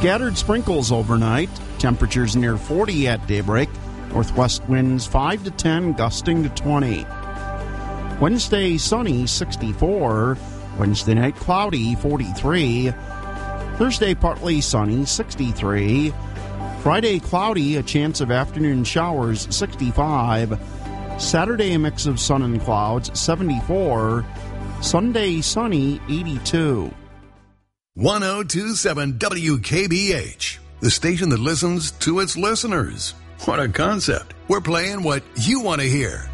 Scattered sprinkles overnight. Temperatures near 40 at daybreak. Northwest winds 5 to 10, gusting to 20. Wednesday, sunny, 64. Wednesday night, cloudy, 43. Thursday, partly sunny, 63. Friday, cloudy, a chance of afternoon showers, 65. Saturday, a mix of sun and clouds, 74. Sunday, sunny, 82. 1027 WKBH, the station that listens to its listeners. What a concept. We're playing what you want to hear.